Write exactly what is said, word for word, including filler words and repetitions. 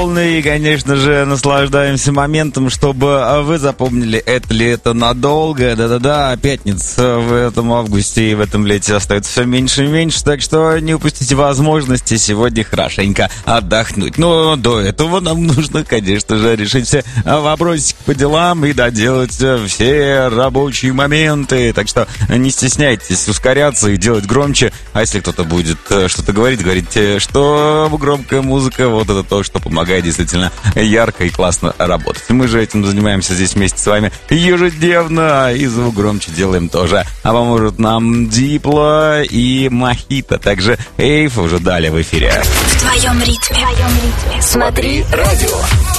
И, конечно же, наслаждаемся моментом, чтобы вы запомнили, это ли это надолго. Да-да-да, пятница в этом августе и в этом лете остается все меньше и меньше, так что не упустите возможности сегодня хорошенько отдохнуть. Но до этого нам нужно, конечно же, решить все вопросики по делам и доделать все рабочие моменты. Так что не стесняйтесь ускоряться и делать громче. А если кто-то будет что-то говорить, говорите, что громкая музыка, вот это то, что помогает действительно ярко и классно работать. Мы же этим занимаемся здесь вместе с вами ежедневно, и звук громче делаем тоже. А поможет нам Дипло и Мохито. Также Эйф уже далее в эфире. В твоем ритме. В твоем ритме. Смотри радио.